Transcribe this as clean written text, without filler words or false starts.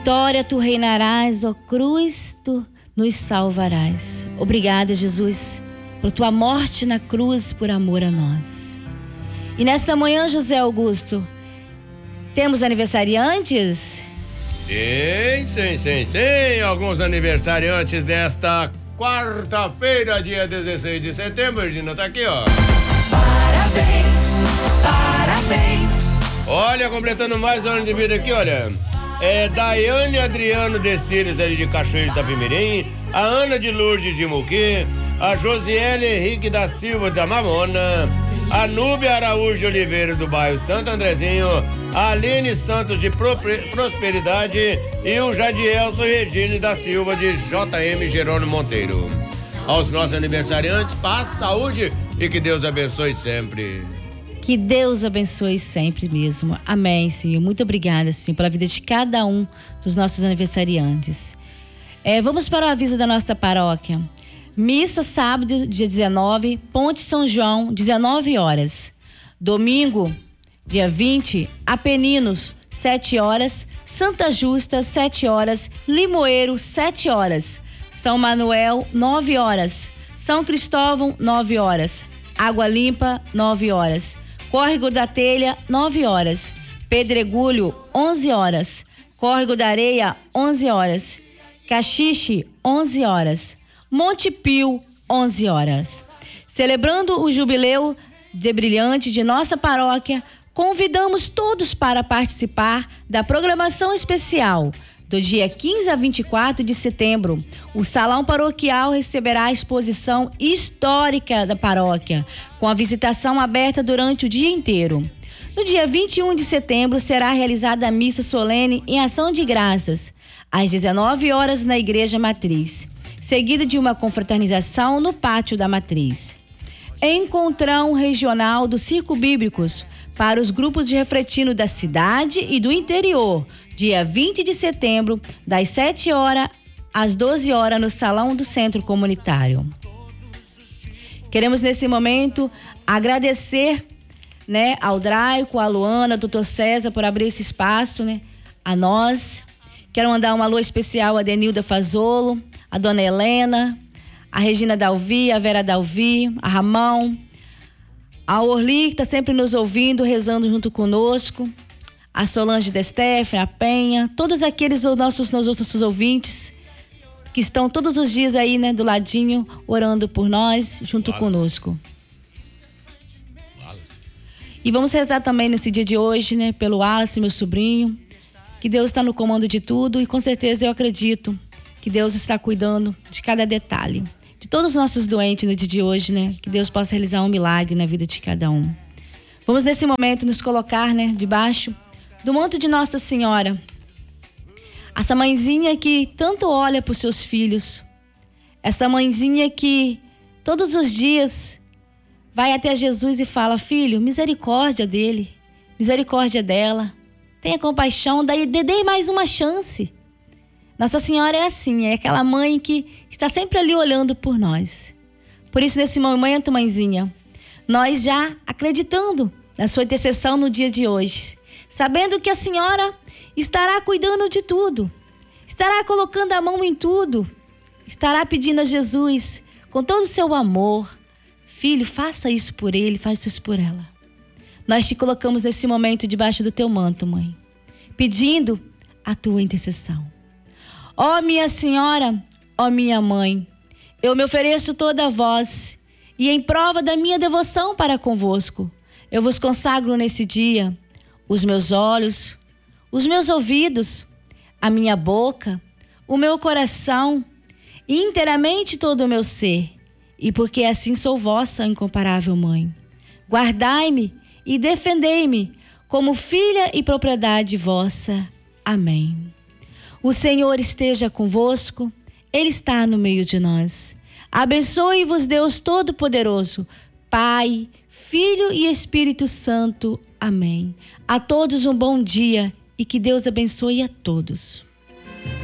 vitória tu reinarás, ó cruz, tu nos salvarás. Obrigada, Jesus, por tua morte na cruz por amor a nós. E nesta manhã, José Augusto, temos aniversariantes? Sim. Alguns aniversariantes desta quarta-feira, dia 16 de setembro. A Regina tá aqui, ó. Parabéns. Olha, completando mais um ano de vida aqui, olha. Daiane Adriano de Cires, ali de Cachoeiro de Itapemirim. A Ana de Lourdes de Muquê. A Josiele Henrique da Silva da Mamona. A Núbia Araújo de Oliveira do bairro Santo Andrezinho. A Aline Santos de Prosperidade. E o Jadielson Regine da Silva de JM Jerônimo Monteiro. Aos nossos aniversariantes, paz, saúde e que Deus abençoe sempre. Que Deus abençoe sempre mesmo. Amém, Senhor. Muito obrigada, Senhor, pela vida de cada um dos nossos aniversariantes. Vamos para o aviso da nossa paróquia. Missa sábado, dia 19, Ponte São João, 19 horas. Domingo, dia 20, Apeninos, 7 horas. Santa Justa, 7 horas. Limoeiro, 7 horas. São Manuel, 9 horas. São Cristóvão, 9 horas. Água Limpa, 9 horas. Córrego da Telha, 9 horas. Pedregulho, 11 horas. Córrego da Areia, 11 horas. Caxixe, 11 horas. Monte Pio, 11 horas. Celebrando o jubileu de brilhante de nossa paróquia, convidamos todos para participar da programação especial. Do dia 15 a 24 de setembro, o Salão Paroquial receberá a exposição histórica da paróquia, com a visitação aberta durante o dia inteiro. No dia 21 de setembro, será realizada a missa solene em ação de graças, às 19 horas na Igreja Matriz, seguida de uma confraternização no Pátio da Matriz. Encontrão regional do Circo Bíblicos para os grupos de refletindo da cidade e do interior, dia 20 de setembro, das 7 horas às 12 horas, no Salão do Centro Comunitário. Queremos, nesse momento, agradecer, ao Draico, a Luana, ao Dr. César, por abrir esse espaço, a nós. Quero mandar um alô especial a Denilda Fazolo, a Dona Helena, a Regina Dalvi, a Vera Dalvi, a Ramão, a Orli, que está sempre nos ouvindo, rezando junto conosco, a Solange Destefre, a Penha, todos aqueles nossos ouvintes que estão todos os dias aí, do ladinho, orando por nós, junto conosco. E vamos rezar também nesse dia de hoje, pelo Wallace, meu sobrinho, que Deus está no comando de tudo e com certeza eu acredito que Deus está cuidando de cada detalhe. De todos os nossos doentes no dia de hoje, que Deus possa realizar um milagre na vida de cada um. Vamos nesse momento nos colocar, debaixo do manto de Nossa Senhora. Essa mãezinha que tanto olha para os seus filhos. Essa mãezinha que todos os dias vai até Jesus e fala: filho, misericórdia dele, misericórdia dela. Tenha compaixão, dê mais uma chance. Nossa Senhora é assim, é aquela mãe que está sempre ali olhando por nós. Por isso, nesse momento, mãezinha, nós já acreditando na sua intercessão no dia de hoje, sabendo que a Senhora estará cuidando de tudo, estará colocando a mão em tudo, estará pedindo a Jesus, com todo o seu amor: filho, faça isso por ele, faça isso por ela. Nós te colocamos nesse momento debaixo do teu manto, mãe, pedindo a tua intercessão. Ó minha Senhora, ó minha mãe, eu me ofereço toda a vós, e em prova da minha devoção para convosco, eu vos consagro nesse dia os meus olhos, os meus ouvidos, a minha boca, o meu coração e inteiramente todo o meu ser. E porque assim sou vossa incomparável mãe, guardai-me e defendei-me como filha e propriedade vossa. Amém. O Senhor esteja convosco, Ele está no meio de nós. Abençoe-vos Deus Todo-Poderoso, Pai, Filho e Espírito Santo. Amém. A todos um bom dia e que Deus abençoe a todos.